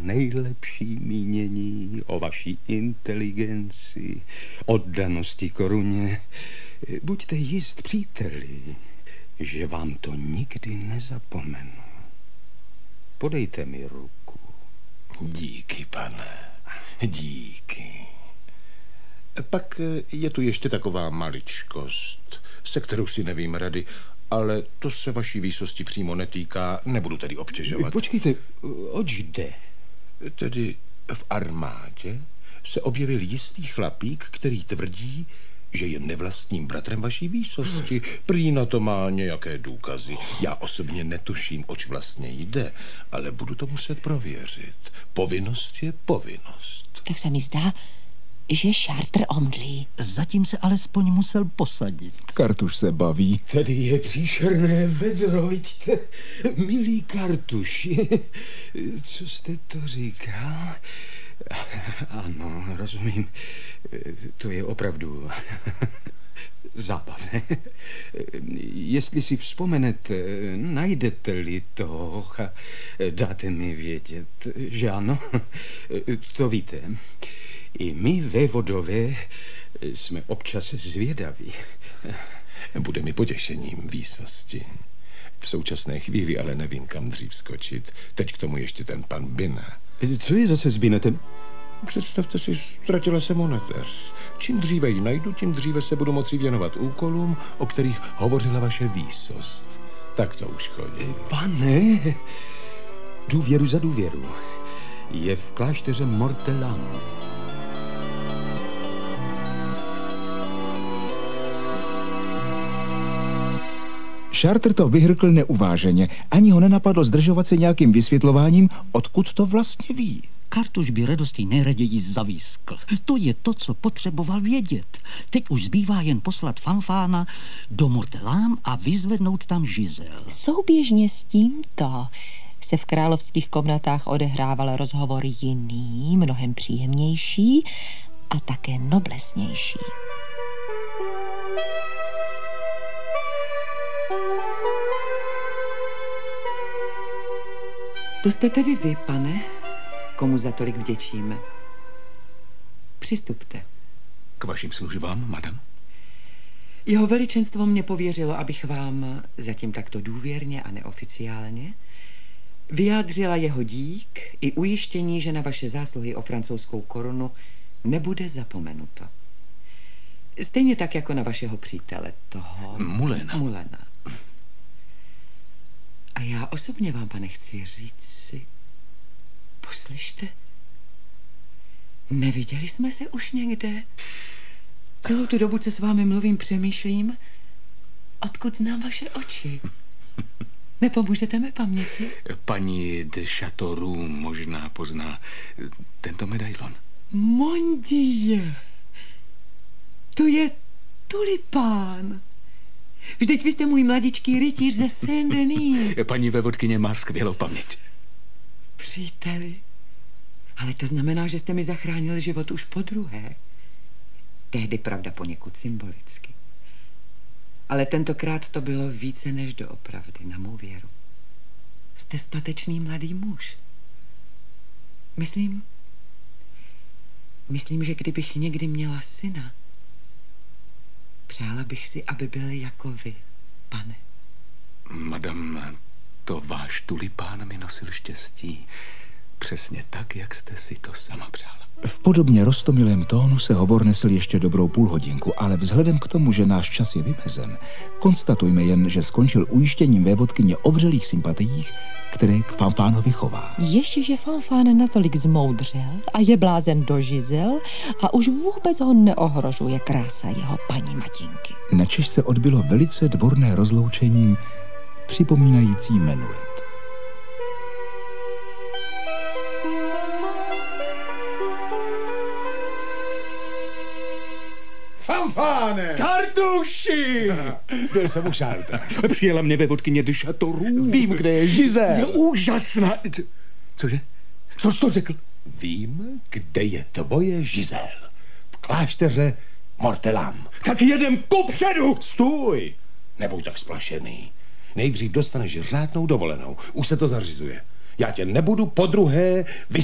nejlepší mínění o vaší inteligenci, oddanosti koruně. Buďte jist, příteli, že vám to nikdy nezapomenu. Podejte mi ruku. Díky, pane, díky. Pak je tu ještě taková maličkost, se kterou si nevím rady, ale to se vaší výsosti přímo netýká, nebudu tedy obtěžovat. Počkejte, oč jde? Tedy v armádě se objevil jistý chlapík, který tvrdí, že je nevlastním bratrem vaší výsosti. Prý na to má nějaké důkazy. Já osobně netuším, oč vlastně jde, ale budu to muset prověřit. Povinnost je povinnost. Tak se mi zdá, že Chartres omdlí. Zatím se alespoň musel posadit. Kartuš se baví. Tady je příšerné vedro, vidíte? Milý Kartuši, co jste to říkal? Ano, rozumím. To je opravdu zábavné. Jestli si vzpomenete, najdete-li to, dáte mi vědět, že ano? To víte. I my, vévodové, jsme občas zvědaví. Bude mi potěšením, výsosti. V současné chvíli ale nevím, kam dřív skočit. Teď k tomu ještě ten pan Bina. Co je zase s Binetem? Představte si, ztratila se monetéř. Čím dříve ji najdu, tím dříve se budu moci věnovat úkolům, o kterých hovořila vaše výsost. Tak to už chodí. Pane, důvěru za důvěru. Je v klášteře Mortellan. Chartres to vyhrkl neuváženě. Ani ho nenapadlo zdržovat se nějakým vysvětlováním, odkud to vlastně ví. Kartuš by radostí nejraději zavískl. To je to, co potřeboval vědět. Teď už zbývá jen poslat Fanfána do Mortellan a vyzvednout tam Giselle. Souběžně s tímto se v královských komnatách odehrával rozhovor jiný, mnohem příjemnější a také noblesnější. To jste tedy vy, pane, komu za tolik vděčíme. Přistupte. K vašim službám, madam? Jeho veličenstvo mě pověřilo, abych vám zatím takto důvěrně a neoficiálně vyjádřila jeho dík i ujištění, že na vaše zásluhy o francouzskou korunu nebude zapomenuto. Stejně tak jako na vašeho přítele, toho Mulena. A já osobně vám, pane, chci říci, poslyšte, neviděli jsme se už někde? Celou tu dobu, co s vámi mluvím, přemýšlím, odkud znám vaše oči. Nepomůžete mi paměti? Paní de Châteauroux možná pozná tento medailon. Mon Dieu, to je tulipán. Vždyť vy jste můj mladičký rytíř ze Saint-Denis. Paní vévodkyně má skvělou paměť. Příteli, ale to znamená, že jste mi zachránil život už podruhé. Tehdy, pravda, poněkud symbolicky. Ale tentokrát to bylo více než doopravdy, na mou věru. Jste statečný mladý muž. Myslím, že kdybych někdy měla syna, přála bych si, aby byl jako vy, pane. Madam, to váš tulipán mi nosil štěstí. Přesně tak, jak jste si to sama přála. V podobně roztomilém tónu se hovor nesl ještě dobrou půlhodinku, ale vzhledem k tomu, že náš čas je vymezen, konstatujme jen, že skončil ujištěním vévodkyně o vřelých sympatiích, které k Fanfánovi chová. Ještě, že Fanfán natolik zmoudřel a je blázen do Giselle a už vůbec ho neohrožuje krása jeho paní matinky. Načež se odbylo velice dvorné rozloučení, připomínající menuet. Fanfáne! Kartuši! Byl jsem u Chartres. Přijela mě vévodkyně de Châteauroux. Vím, kde je Giselle. Je úžasná. Cože? Co jsi to řekl? Vím, kde je tvoje Giselle. V klášteře Mortellan. Tak jedem kupředu! Stůj! Nebuď tak splašený. Nejdřív dostaneš řádnou dovolenou. Už se to zařizuje. Já tě nebudu podruhé